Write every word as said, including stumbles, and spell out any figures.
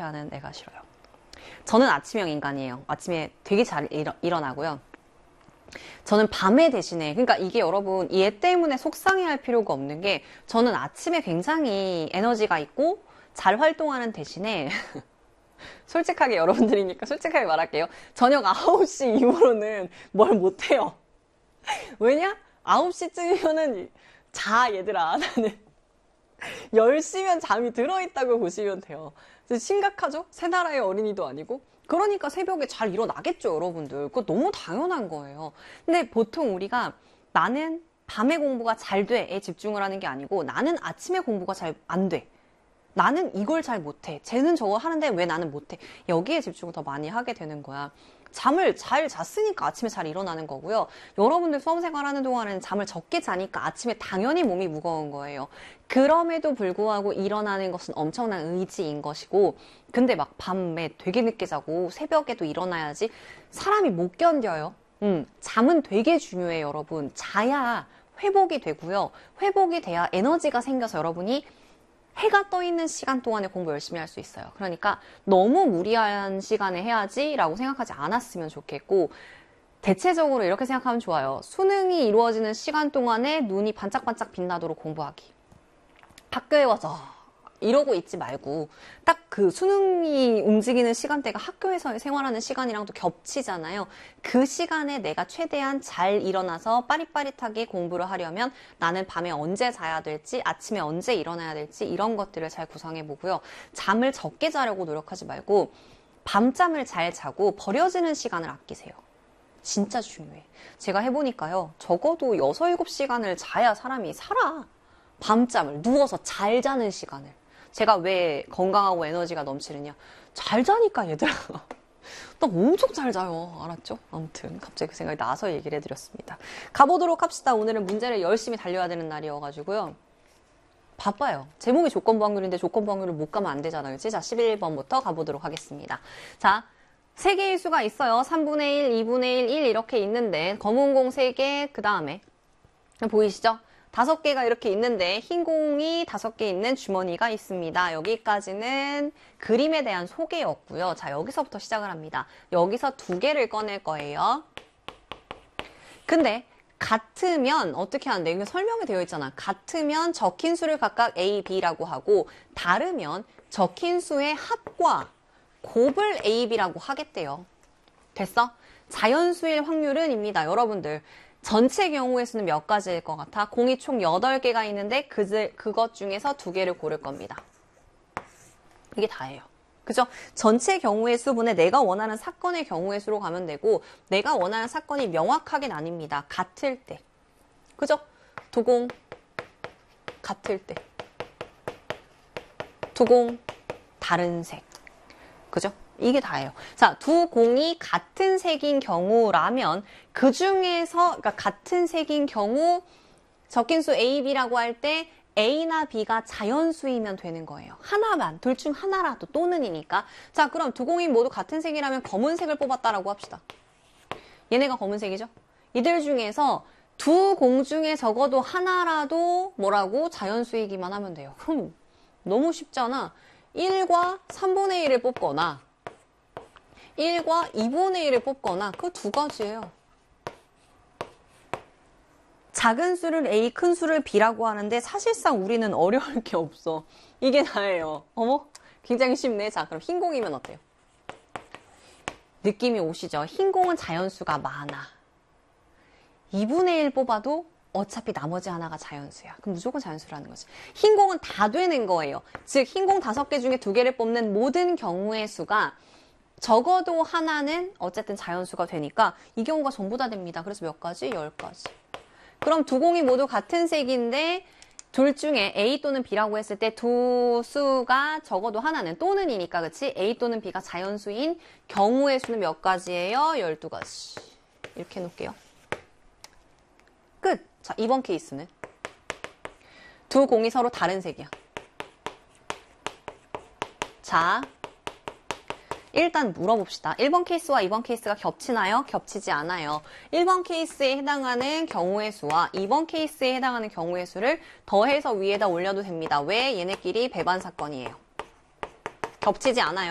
실패하는 애가 싫어요. 저는 아침형 인간이에요. 아침에 되게 잘 일어, 일어나고요. 저는 밤에 대신에, 그러니까 이게 여러분 얘 때문에 속상해할 필요가 없는 게, 저는 아침에 굉장히 에너지가 있고 잘 활동하는 대신에 솔직하게 여러분들이니까 솔직하게 말할게요. 저녁 아홉 시 이후로는 뭘 못해요. 왜냐? 아홉 시쯤이면은 자 얘들아. 나는 열 시면 잠이 들어있다고 보시면 돼요. 심각하죠? 새 나라의 어린이도 아니고. 그러니까 새벽에 잘 일어나겠죠, 여러분들. 그거 너무 당연한 거예요. 근데 보통 우리가 나는 밤에 공부가 잘 돼에 집중을 하는 게 아니고, 나는 아침에 공부가 잘 안 돼. 나는 이걸 잘 못해. 쟤는 저거 하는데 왜 나는 못해. 여기에 집중을 더 많이 하게 되는 거야. 잠을 잘 잤으니까 아침에 잘 일어나는 거고요. 여러분들 수험생활하는 동안에는 잠을 적게 자니까 아침에 당연히 몸이 무거운 거예요. 그럼에도 불구하고 일어나는 것은 엄청난 의지인 것이고, 근데 막 밤에 되게 늦게 자고 새벽에도 일어나야지 사람이 못 견뎌요. 음, 잠은 되게 중요해요, 여러분. 자야 회복이 되고요. 회복이 돼야 에너지가 생겨서 여러분이 해가 떠 있는 시간 동안에 공부 열심히 할 수 있어요. 그러니까 너무 무리한 시간에 해야지 라고 생각하지 않았으면 좋겠고, 대체적으로 이렇게 생각하면 좋아요. 수능이 이루어지는 시간 동안에 눈이 반짝반짝 빛나도록 공부하기. 학교에 와서 이러고 있지 말고, 딱 그 수능이 움직이는 시간대가 학교에서 생활하는 시간이랑도 겹치잖아요. 그 시간에 내가 최대한 잘 일어나서 빠릿빠릿하게 공부를 하려면 나는 밤에 언제 자야 될지, 아침에 언제 일어나야 될지, 이런 것들을 잘 구상해 보고요. 잠을 적게 자려고 노력하지 말고 밤잠을 잘 자고 버려지는 시간을 아끼세요. 진짜 중요해. 제가 해보니까요, 적어도 여섯, 일곱 시간을 자야 사람이 살아. 밤잠을, 누워서 잘 자는 시간을. 제가 왜 건강하고 에너지가 넘치느냐? 잘 자니까, 얘들아. 나 엄청 잘 자요. 알았죠? 아무튼 갑자기 그 생각이 나서 얘기를 해드렸습니다. 가보도록 합시다. 오늘은 문제를 열심히 달려야 되는 날이어가지고요. 바빠요. 제목이 조건부 확률인데 조건부 확률을 못 가면 안 되잖아요. 그치? 자, 십일 번부터 가보도록 하겠습니다. 자, 세 개의 수가 있어요. 삼분의 일, 이분의 일, 일 이렇게 있는데, 검은 공 세 개, 그 다음에 보이시죠? 다섯 개가 이렇게 있는데 흰 공이 다섯 개 있는 주머니가 있습니다. 여기까지는 그림에 대한 소개였고요. 자, 여기서부터 시작을 합니다. 여기서 두 개를 꺼낼 거예요. 근데 같으면 어떻게 하는데, 이거 설명이 되어 있잖아. 같으면 적힌 수를 각각 A, B라고 하고, 다르면 적힌 수의 합과 곱을 A, B라고 하겠대요. 됐어? 자연수일 확률은입니다. 여러분들, 전체 경우의 수는 몇 가지일 것 같아? 공이 총 여덟 개가 있는데 그, 그것 중에서 두 개를 고를 겁니다. 이게 다예요. 그죠? 전체 경우의 수분에 내가 원하는 사건의 경우의 수로 가면 되고, 내가 원하는 사건이 명확하게 나뉩니다. 같을 때. 그죠? 두 공 같을 때. 두 공 다른 색. 그죠? 이게 다예요. 자, 두 공이 같은 색인 경우라면 그 중에서, 그러니까 같은 색인 경우 적힌 수 A, B라고 할 때 A나 B가 자연수이면 되는 거예요. 하나만, 둘 중 하나라도 또는이니까. 자, 그럼 두 공이 모두 같은 색이라면 검은색을 뽑았다라고 합시다. 얘네가 검은색이죠? 이들 중에서 두 공 중에 적어도 하나라도 뭐라고? 자연수이기만 하면 돼요. 그럼 너무 쉽잖아. 일과 삼분의 일을 뽑거나 일과 이분의 일을 뽑거나, 그 두 가지예요. 작은 수를 A, 큰 수를 B라고 하는데 사실상 우리는 어려울 게 없어. 이게 다예요. 어머, 굉장히 쉽네. 자, 그럼 흰 공이면 어때요? 느낌이 오시죠? 흰 공은 자연수가 많아. 이분의 일 뽑아도 어차피 나머지 하나가 자연수야. 그럼 무조건 자연수라는 거지. 흰 공은 다 되는 거예요. 즉, 흰 공 다섯 개 중에 두 개를 뽑는 모든 경우의 수가 적어도 하나는 어쨌든 자연수가 되니까 이 경우가 전부 다 됩니다. 그래서 몇 가지? 열 가지. 그럼 두 공이 모두 같은 색인데 둘 중에 A 또는 B라고 했을 때 두 수가 적어도 하나는 또는이니까, 그치? A 또는 B가 자연수인 경우의 수는 몇 가지예요? 열두 가지. 이렇게 해놓을게요. 끝! 자, 이번 케이스는 두 공이 서로 다른 색이야. 자, 일단 물어봅시다. 일 번 케이스와 이 번 케이스가 겹치나요? 겹치지 않아요. 일 번 케이스에 해당하는 경우의 수와 이 번 케이스에 해당하는 경우의 수를 더해서 위에다 올려도 됩니다. 왜? 얘네끼리 배반 사건이에요. 겹치지 않아요.